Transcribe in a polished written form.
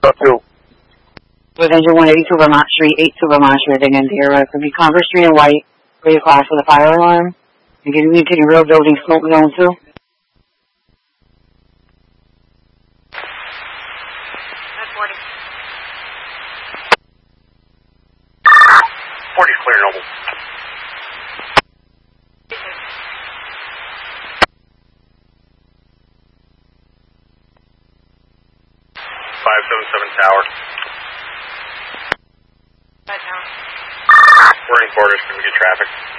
up to? With engine 182 Vermont Street, 82 Vermont Street, again, dear. It could be Congress Street in white, 3 o'clock for the fire alarm. And can you take a real building smoke zone too? 40's clear, Noble. Tower. We're in quarters. Can we get traffic?